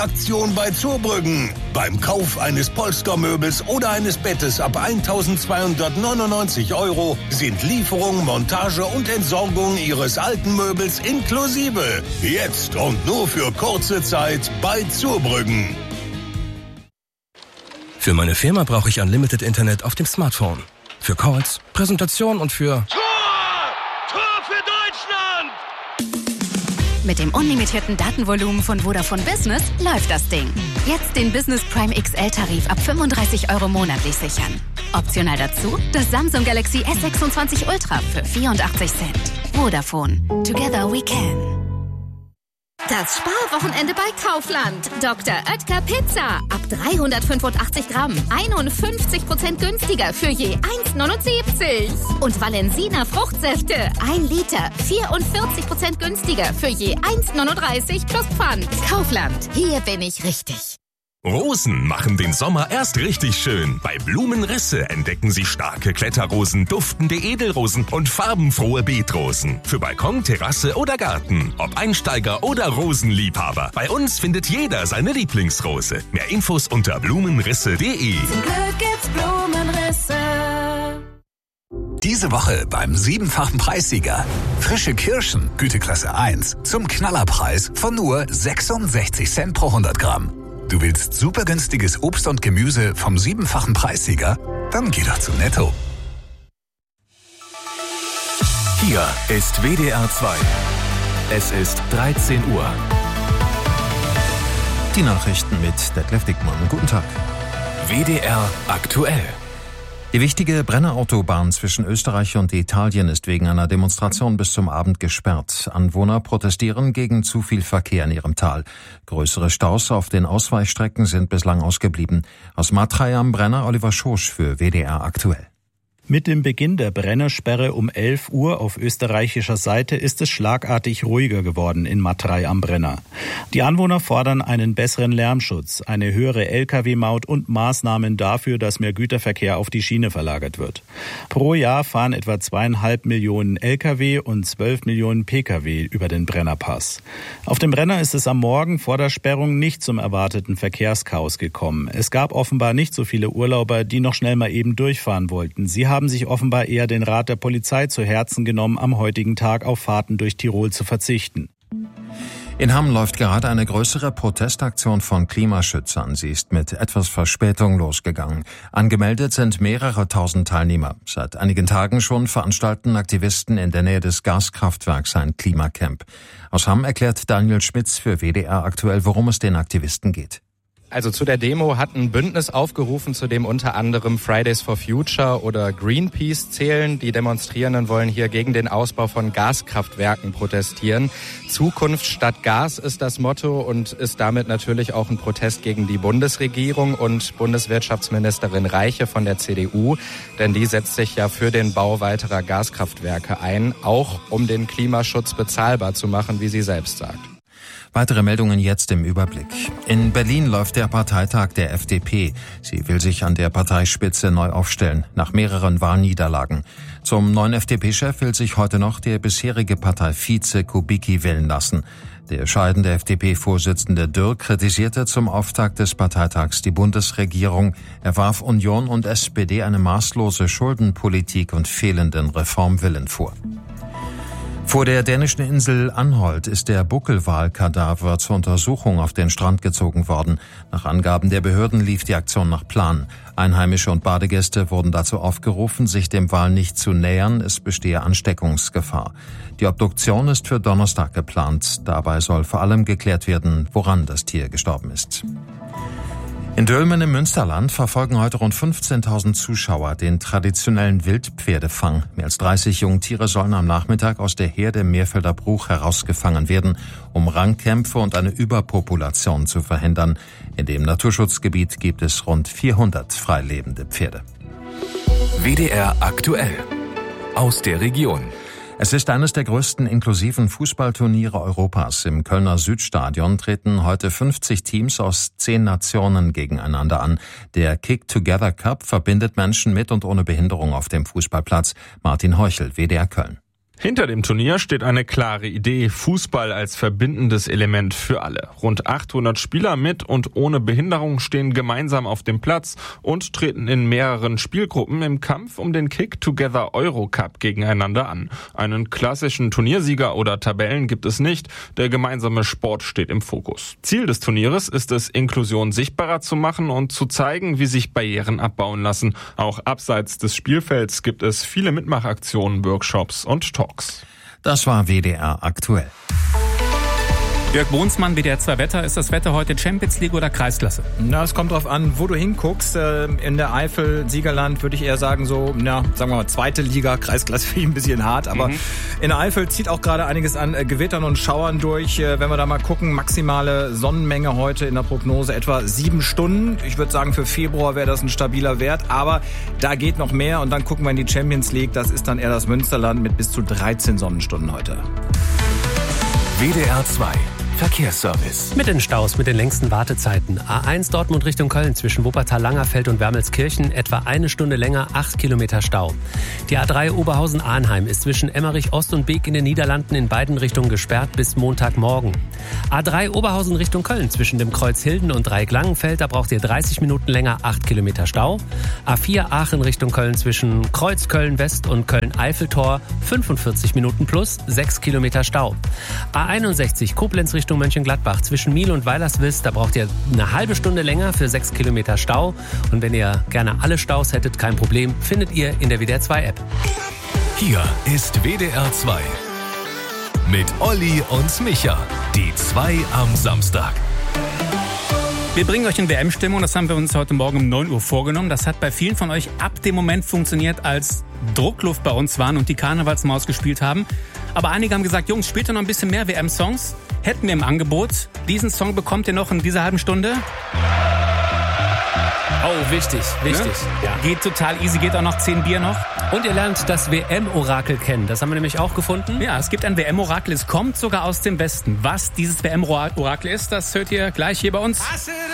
Aktion bei Zurbrüggen. Beim Kauf eines Polstermöbels oder eines Bettes ab 1.299 € sind Lieferung, Montage und Entsorgung Ihres alten Möbels inklusive. Jetzt und nur für kurze Zeit bei Zurbrüggen. Für meine Firma brauche ich Unlimited Internet auf dem Smartphone. Für Calls, Präsentation und für... Tor für Deutschland! Mit dem unlimitierten Datenvolumen von Vodafone Business läuft das Ding. Jetzt den Business Prime XL-Tarif ab 35 € monatlich sichern. Optional dazu das Samsung Galaxy S26 Ultra für 84 Cent. Vodafone. Together we can. Das Sparwochenende bei Kaufland. Dr. Oetker Pizza. Ab 385 Gramm. 51% günstiger für je 1,79. Und Valensina Fruchtsäfte. 1 Liter. 44% günstiger für je 1,39 plus Pfand. Kaufland. Hier bin ich richtig. Rosen machen den Sommer erst richtig schön. Bei Blumenrisse entdecken Sie starke Kletterrosen, duftende Edelrosen und farbenfrohe Beetrosen. Für Balkon, Terrasse oder Garten. Ob Einsteiger oder Rosenliebhaber. Bei uns findet jeder seine Lieblingsrose. Mehr Infos unter blumenrisse.de. Zum Glück gibt's Blumenrisse. Diese Woche beim 7-fachen Preissieger. Frische Kirschen, Güteklasse 1, zum Knallerpreis von nur 66 Cent pro 100 Gramm. Du willst super günstiges Obst und Gemüse vom 7-fachen Preissieger? Dann geh doch zu Netto. Hier ist WDR 2. Es ist 13 Uhr. Die Nachrichten mit Detlef Dickmann. Guten Tag. WDR aktuell. Die wichtige Brennerautobahn zwischen Österreich und Italien ist wegen einer Demonstration bis zum Abend gesperrt. Anwohner protestieren gegen zu viel Verkehr in ihrem Tal. Größere Staus auf den Ausweichstrecken sind bislang ausgeblieben. Aus Matrei am Brenner Oliver Schosch für WDR aktuell. Mit dem Beginn der Brennersperre um 11 Uhr auf österreichischer Seite ist es schlagartig ruhiger geworden in Matrei am Brenner. Die Anwohner fordern einen besseren Lärmschutz, eine höhere Lkw-Maut und Maßnahmen dafür, dass mehr Güterverkehr auf die Schiene verlagert wird. Pro Jahr fahren etwa 2,5 Millionen Lkw und 12 Millionen Pkw über den Brennerpass. Auf dem Brenner ist es am Morgen vor der Sperrung nicht zum erwarteten Verkehrschaos gekommen. Es gab offenbar nicht so viele Urlauber, die noch schnell mal eben durchfahren wollten. Sie haben sich offenbar eher den Rat der Polizei zu Herzen genommen, am heutigen Tag auf Fahrten durch Tirol zu verzichten. In Hamm läuft gerade eine größere Protestaktion von Klimaschützern. Sie ist mit etwas Verspätung losgegangen. Angemeldet sind mehrere tausend Teilnehmer. Seit einigen Tagen schon veranstalten Aktivisten in der Nähe des Gaskraftwerks ein Klimacamp. Aus Hamm erklärt Daniel Schmitz für WDR aktuell, worum es den Aktivisten geht. Also zu der Demo hat ein Bündnis aufgerufen, zu dem unter anderem Fridays for Future oder Greenpeace zählen. Die Demonstrierenden wollen hier gegen den Ausbau von Gaskraftwerken protestieren. Zukunft statt Gas ist das Motto und ist damit natürlich auch ein Protest gegen die Bundesregierung und Bundeswirtschaftsministerin Reiche von der CDU. Denn die setzt sich ja für den Bau weiterer Gaskraftwerke ein, auch um den Klimaschutz bezahlbar zu machen, wie sie selbst sagt. Weitere Meldungen jetzt im Überblick. In Berlin läuft der Parteitag der FDP. Sie will sich an der Parteispitze neu aufstellen, nach mehreren Wahlniederlagen. Zum neuen FDP-Chef will sich heute noch der bisherige Parteivize Kubicki wählen lassen. Der scheidende FDP-Vorsitzende Dürr kritisierte zum Auftakt des Parteitags die Bundesregierung. Er warf Union und SPD eine maßlose Schuldenpolitik und fehlenden Reformwillen vor. Vor der dänischen Insel Anholt ist der Buckelwal-Kadaver zur Untersuchung auf den Strand gezogen worden. Nach Angaben der Behörden lief die Aktion nach Plan. Einheimische und Badegäste wurden dazu aufgerufen, sich dem Wal nicht zu nähern, es bestehe Ansteckungsgefahr. Die Obduktion ist für Donnerstag geplant. Dabei soll vor allem geklärt werden, woran das Tier gestorben ist. In Dülmen im Münsterland verfolgen heute rund 15.000 Zuschauer den traditionellen Wildpferdefang. Mehr als 30 Jungtiere sollen am Nachmittag aus der Herde Meerfelder Bruch herausgefangen werden, um Rangkämpfe und eine Überpopulation zu verhindern. In dem Naturschutzgebiet gibt es rund 400 freilebende Pferde. WDR aktuell aus der Region. Es ist eines der größten inklusiven Fußballturniere Europas. Im Kölner Südstadion treten heute 50 Teams aus 10 Nationen gegeneinander an. Der Kick Together Cup verbindet Menschen mit und ohne Behinderung auf dem Fußballplatz. Martin Heuchel, WDR Köln. Hinter dem Turnier steht eine klare Idee, Fußball als verbindendes Element für alle. Rund 800 Spieler mit und ohne Behinderung stehen gemeinsam auf dem Platz und treten in mehreren Spielgruppen im Kampf um den Kick-Together Eurocup gegeneinander an. Einen klassischen Turniersieger oder Tabellen gibt es nicht, der gemeinsame Sport steht im Fokus. Ziel des Turnieres ist es, Inklusion sichtbarer zu machen und zu zeigen, wie sich Barrieren abbauen lassen. Auch abseits des Spielfelds gibt es viele Mitmachaktionen, Workshops und Talks. Das war WDR aktuell. Jörg Bohnsmann, WDR 2 Wetter. Ist das Wetter heute Champions League oder Kreisklasse? Na, es kommt drauf an, wo du hinguckst. In der Eifel, Siegerland würde ich eher sagen so, sagen wir mal zweite Liga, Kreisklasse finde ich ein bisschen hart. Aber in der Eifel zieht auch gerade einiges an Gewittern und Schauern durch. Wenn wir da mal gucken, maximale Sonnenmenge heute in der Prognose etwa 7 Stunden. Ich würde sagen, für Februar wäre das ein stabiler Wert. Aber da geht noch mehr und dann gucken wir in die Champions League. Das ist dann eher das Münsterland mit bis zu 13 Sonnenstunden heute. WDR 2 Verkehrsservice. Mit den Staus, mit den längsten Wartezeiten. A1 Dortmund Richtung Köln zwischen Wuppertal-Langerfeld und Wermelskirchen etwa 1 Stunde länger, 8 Kilometer Stau. Die A3 Oberhausen-Arnheim ist zwischen Emmerich Ost und Beek in den Niederlanden in beiden Richtungen gesperrt bis Montagmorgen. A3 Oberhausen Richtung Köln zwischen dem Kreuz Hilden und Dreieck-Langenfeld, da braucht ihr 30 Minuten länger, 8 Kilometer Stau. A4 Aachen Richtung Köln zwischen Kreuz Köln-West und Köln-Eiffeltor 45 Minuten plus, 6 Kilometer Stau. A61 Koblenz Richtung Mönchengladbach zwischen Miel und Weilerswist, da braucht ihr eine halbe Stunde länger für 6 Kilometer Stau. Und wenn ihr gerne alle Staus hättet, kein Problem, findet ihr in der WDR 2 App. Hier ist WDR 2 mit Olli und Micha, die 2 am Samstag. Wir bringen euch in WM-Stimmung, das haben wir uns heute Morgen um 9 Uhr vorgenommen. Das hat bei vielen von euch ab dem Moment funktioniert, als Druckluft bei uns waren und die Karnevalsmaus gespielt haben. Aber einige haben gesagt, Jungs, spielt doch noch ein bisschen mehr WM-Songs. Hätten wir im Angebot. Diesen Song bekommt ihr noch in dieser halben Stunde. Oh, wichtig. Ne? Ja. Geht total easy, geht auch noch 10 Bier noch. Und ihr lernt das WM-Orakel kennen. Das haben wir nämlich auch gefunden. Ja, es gibt ein WM-Orakel. Es kommt sogar aus dem Westen. Was dieses WM-Orakel ist, das hört ihr gleich hier bei uns.